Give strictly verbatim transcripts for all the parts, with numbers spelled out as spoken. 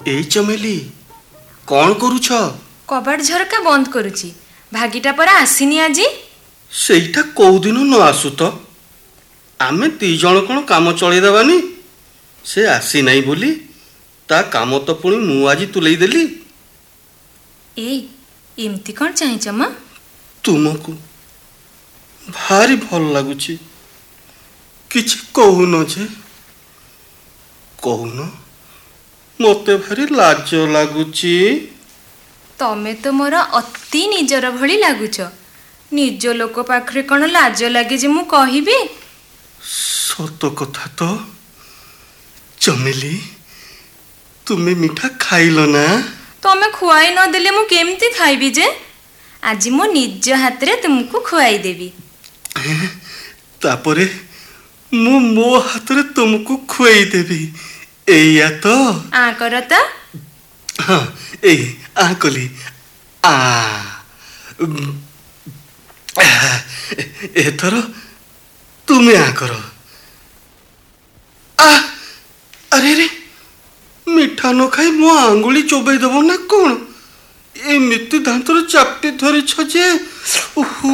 ए चमेली कौन करूछ? कबाट झरका बंद करुची। भागीटा परा आसीनी आजी। सेईटा कोउ दिन न आसु तो आमे दी जण कोन काम चलै देबानी। से आसी नाही बोली ता काम तो पुणी मु आजी तुलई देली। ए एमती कौन चाहिए चमा? तुमको भारी भल लगुची किछि कहून जे कहून मते भारी लाज लगुची। तमे तो मोर अति निजर भली लागुच। निज लोक पाखरे कौन लाज लगे जे मु कहिबी? सत कथा तो चमेली तुमे मिठा खाइल ना? तमे खुआई न देले मु केमती खाइबी जे? आज मो निज हाथ रे तुमको खुआई देबी। तापरे मु मो हाथ रे तुमको खुआई देबी। एया तो आ कर त। हाँ ए आ कली आ एथर तुमे आ कर। आ अरे रे मिठा न खाई मो आंगुली चोबई देव ना कौन? एमती दांतर चापटी धरी छे। ओहो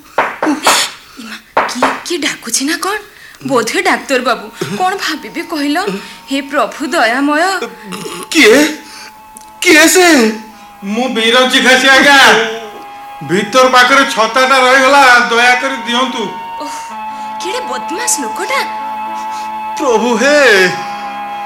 किए किए डाकुछि ना कौन? बोधे डाक्तर बाबू कौन भाबिबे कहलो? हे प्रभु दयामय। किए किए से? मु बीरंची खासी आज्ञा भीतर पाखरे छताटा रही गला दया कर दियंतु। ओह केडे बदमाश लोकटा। प्रभु हे